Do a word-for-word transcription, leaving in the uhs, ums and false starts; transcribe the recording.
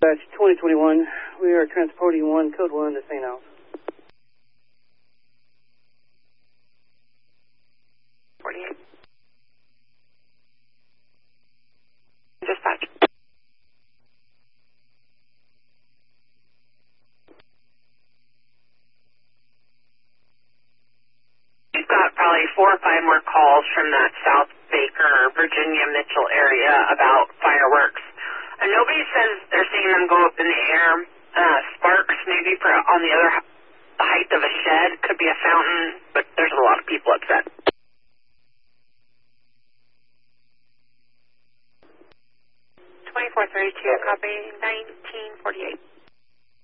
Batch twenty twenty-one, we are transporting one, code one to Saint Al's. forty-eight. Dispatch. We've got probably four or five more calls from that South Baker, Virginia Mitchell area about fireworks. And nobody says they're seeing them go up in the air. Uh, sparks maybe for on the other the height of a shed, could be a fountain, but there's a lot of people upset. twenty-four thirty-two, copy, nineteen forty-eight.